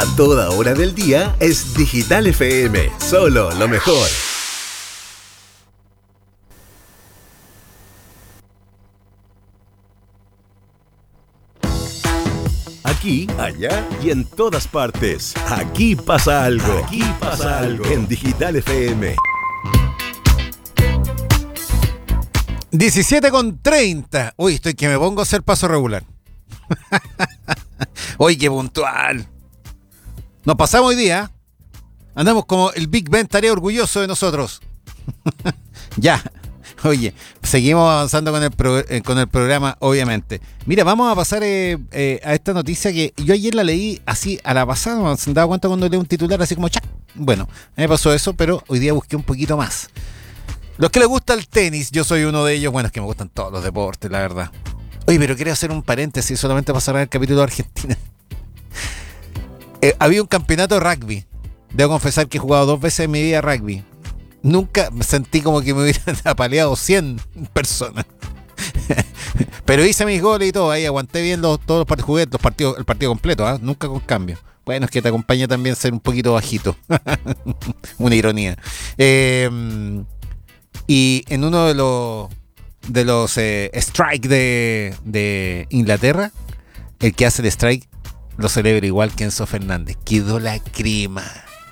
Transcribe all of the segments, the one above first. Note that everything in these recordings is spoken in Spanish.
A toda hora del día es Digital FM, solo lo mejor. Aquí, allá y en todas partes. Aquí pasa algo. Aquí pasa algo. En Digital FM. 17:30. Uy, estoy que me pongo a hacer paso regular. Uy, qué puntual. Nos pasamos hoy día. Andamos como el Big Ben, estaría orgulloso de nosotros. Ya. Oye, seguimos avanzando con el programa, obviamente. Mira, vamos a pasar a esta noticia que yo ayer la leí así a la pasada. Me he dado cuenta cuando leo un titular así como ¡chac! Bueno, me pasó eso, pero hoy día busqué un poquito más. Los que les gusta el tenis, yo soy uno de ellos. Bueno, es que me gustan todos los deportes, la verdad. Oye, pero quiero hacer un paréntesis solamente para cerrar el capítulo de Argentina. Había un campeonato de rugby. Debo confesar que he jugado 2 veces en mi vida rugby. Nunca sentí como que me hubieran apaleado 100 personas. Pero hice mis goles y todo. Ahí aguanté bien todos los partidos, jugué el partido completo, ¿eh? Nunca con cambio. Bueno, es que te acompaña también ser un poquito bajito. Una ironía. Y en uno de los strikes de Inglaterra, el que hace el strike lo celebra igual que Enzo Fernández. Quedó la crema.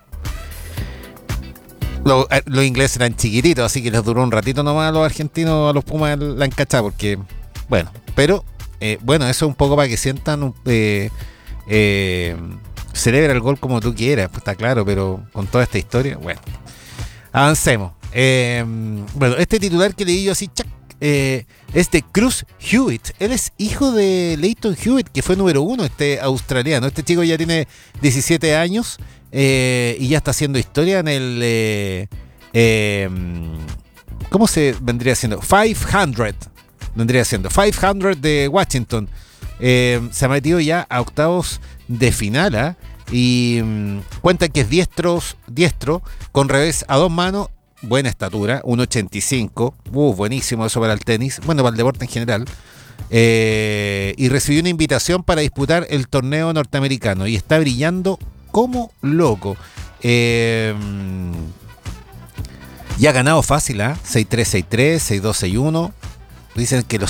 Los ingleses eran chiquititos, así que les duró un ratito nomás a los argentinos, a los Pumas la encachada, porque, bueno, pero, bueno, eso es un poco para que sientan, celebra el gol como tú quieras, pues está claro, pero con toda esta historia, bueno, avancemos. Bueno, este titular que leí yo así, ¡chac! Es de Cruz Hewitt. Él es hijo de Lleyton Hewitt, que fue número 1, australiano. Este chico ya tiene 17 años y ya está haciendo historia en el ¿cómo se vendría siendo? 500 vendría siendo 500 de Washington. Se ha metido ya a octavos de final, ¿eh? Y cuenta que es diestro con revés a 2 manos. Buena estatura, 1.85. Buenísimo eso para el tenis. Bueno, para el deporte en general. Y recibió una invitación para disputar el torneo norteamericano. Y está brillando como loco. Y ha ganado fácil, ¿eh? 6-3, 6-3, 6-2, 6-1. Dicen que los